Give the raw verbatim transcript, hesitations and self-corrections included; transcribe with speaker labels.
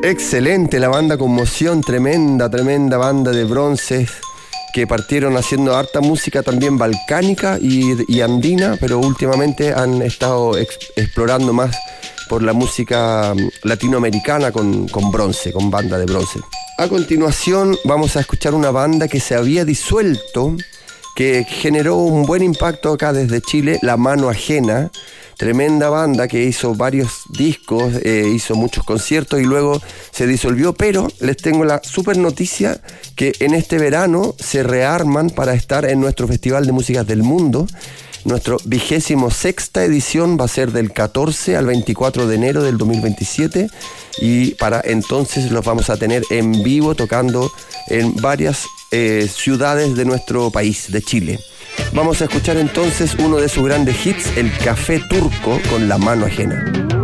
Speaker 1: Excelente, la banda Conmoción, tremenda, tremenda banda de Bronces que partieron haciendo harta música también balcánica y, y andina, pero últimamente han estado ex, explorando más por la música latinoamericana con, con Bronce, con banda de Bronce. A continuación vamos a escuchar una banda que se había disuelto, que generó un buen impacto acá desde Chile, La Mano Ajena. Tremenda banda que hizo varios discos, eh, hizo muchos conciertos y luego se disolvió, pero les tengo la super noticia que en este verano se rearman para estar en nuestro Festival de Músicas del Mundo. Nuestro vigésimo sexta edición va a ser del catorce al veinticuatro de enero del dos mil veintisiete y para entonces los vamos a tener en vivo tocando en varias eh, ciudades de nuestro país, de Chile. Vamos a escuchar entonces uno de sus grandes hits, el Café Turco con La Mano Ajena.